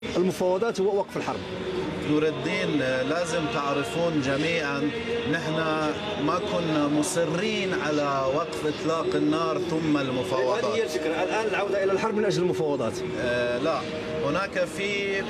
المفاوضات هو وقف الحرب. نور الدين، لازم تعرفون جميعا نحن ما كنا مصرين على وقف إطلاق النار ثم المفاوضات. هذه هي الفكرة الآن، العودة إلى الحرب من أجل المفاوضات. لا، هناك في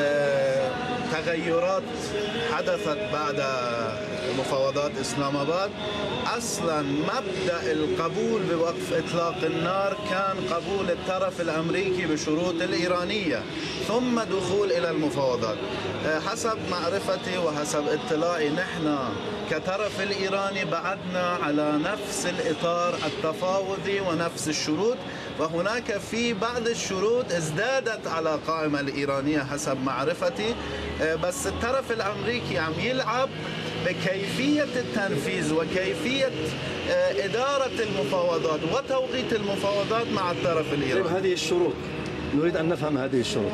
تغيرات حدثت بعد مفاوضات إسلام آباد. أصلا مبدأ القبول بوقف إطلاق النار كان قبول الطرف الأمريكي بشروط الإيرانية ثم دخول إلى المفاوضات. حسب معرفتي وحسب اطلاعي نحن كطرف الإيراني بعدنا على نفس الإطار التفاوضي ونفس الشروط، وهناك في بعض الشروط ازدادت على القائمة الإيرانية حسب معرفتي، بس الطرف الأمريكي عم يلعب بكيفية التنفيذ وكيفية إدارة المفاوضات وتوقيت المفاوضات مع الطرف الإيراني. هذه الشروط نريد أن نفهم هذه الشروط.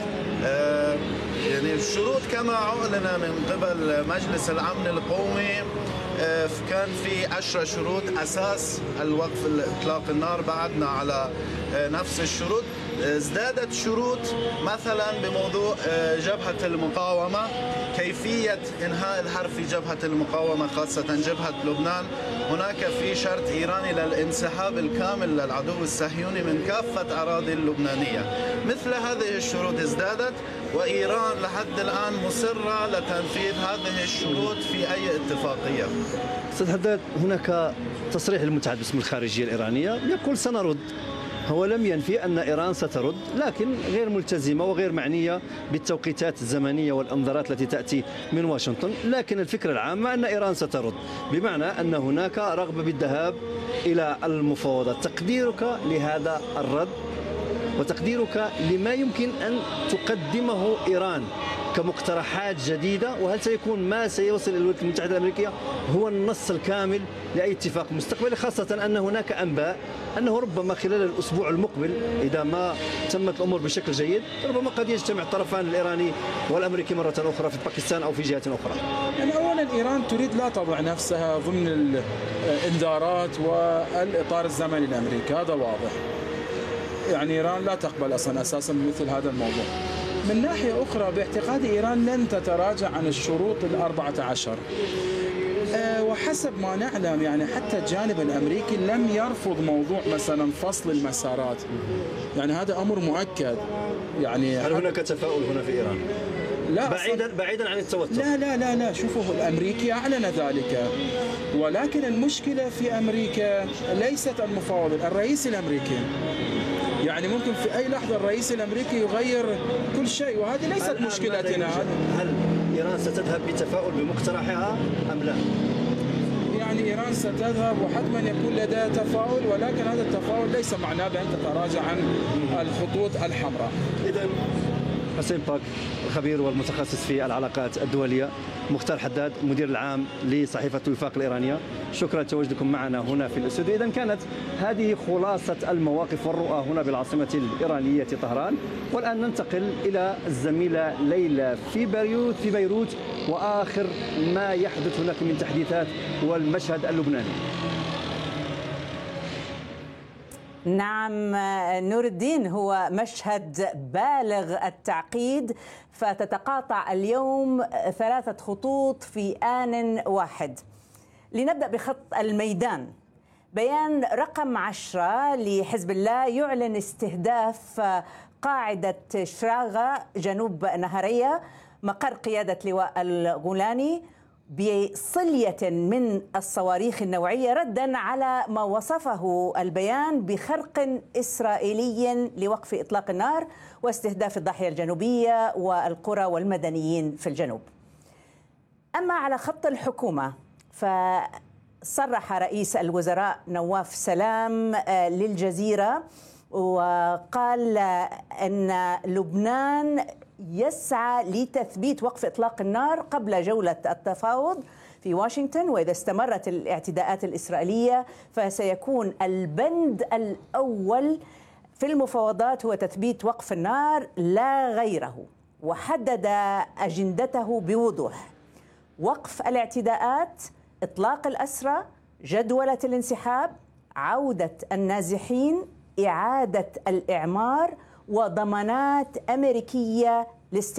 يعني الشروط كما أعلن من قبل مجلس الأمن القومي كان في 10 شروط أساس الوقف إطلاق النار، بعدنا على نفس الشروط. ازدادت شروط مثلا بموضوع جبهة المقاومة، كيفية إنهاء الحرب في جبهة المقاومة خاصة جبهة لبنان. هناك في شرط إيراني للانسحاب الكامل للعدو الصهيوني من كافة أراضي اللبنانية. مثل هذه الشروط ازدادت، وإيران لحد الآن مصرة لتنفيذ هذه الشروط في أي اتفاقية. أستاذ حداد، هناك تصريح المتحدث باسم الخارجية الإيرانية يقول سنرد. هو لم ينفي أن إيران سترد، لكن غير ملتزمة وغير معنية بالتوقيتات الزمنية والأنظارات التي تأتي من واشنطن، لكن الفكرة العامة أن إيران سترد، بمعنى أن هناك رغبة بالذهاب إلى المفاوضات. تقديرك لهذا الرد وتقديرك لما يمكن أن تقدمه إيران كمقترحات جديدة، وهل سيكون ما سيوصل إلى الولايات المتحدة الأمريكية هو النص الكامل لأي اتفاق مستقبلي، خاصة أن هناك أنباء أنه ربما خلال الأسبوع المقبل إذا ما تمت الأمور بشكل جيد ربما قد يجتمع الطرفان الإيراني والأمريكي مرة أخرى في باكستان أو في جهة أخرى؟ يعني أولا إيران تريد لا تضع نفسها ضمن الإنذارات والإطار الزمني الأمريكي، هذا واضح. يعني إيران لا تقبل أساسا مثل هذا الموضوع. من ناحية أخرى باعتقاد إيران لن تتراجع عن الشروط 14، وحسب ما نعلم يعني حتى الجانب الأمريكي لم يرفض موضوع مثلا فصل المسارات، يعني هذا أمر مؤكد. يعني هل هناك تفاؤل هنا في إيران؟ لا، بعيدا عن التوتر. لا لا لا لا، شوفوا الأمريكي أعلن ذلك، ولكن المشكلة في أمريكا ليست المفاوض، الرئيس الأمريكي. يعني ممكن في أي لحظة الرئيس الأمريكي يغير كل شيء، وهذه ليست مشكلتنا. هل إيران ستذهب بتفاؤل بمقترحها أم لا؟ يعني إيران ستذهب وحتما يكون لديها تفاؤل، ولكن هذا التفاؤل ليس معناه بأن تتراجع عن الخطوط الحمراء. إذن حسين باك، الخبير والمتخصص في العلاقات الدولية، مختار حداد، مدير العام لصحيفة وفاق الإيرانية، شكرا لتواجدكم معنا هنا في الاستوديو. إذن كانت هذه خلاصة المواقف والرؤى هنا بالعاصمة الإيرانية طهران، والآن ننتقل إلى الزميلة ليلى في بيروت وآخر ما يحدث هناك من تحديثات والمشهد اللبناني. نعم نور الدين، هو مشهد بالغ التعقيد، فتتقاطع اليوم 3 خطوط في آن واحد. لنبدأ بخط الميدان. بيان رقم 10 لحزب الله يعلن استهداف قاعدة شراغة جنوب نهرية مقر قيادة لواء الغولاني بصلية من الصواريخ النوعية، ردا على ما وصفه البيان بخرق إسرائيلي لوقف إطلاق النار واستهداف الضاحية الجنوبية والقرى والمدنيين في الجنوب. أما على خط الحكومة، فصرح رئيس الوزراء نواف سلام للجزيرة وقال أن لبنان يسعى لتثبيت وقف إطلاق النار قبل جولة التفاوض في واشنطن، وإذا استمرت الاعتداءات الإسرائيلية فسيكون البند الأول في المفاوضات هو تثبيت وقف النار لا غيره. وحدد أجندته بوضوح: وقف الاعتداءات، إطلاق الأسرى، جدولة الانسحاب، عودة النازحين، إعادة الإعمار، وضمانات أمريكية لاستعادة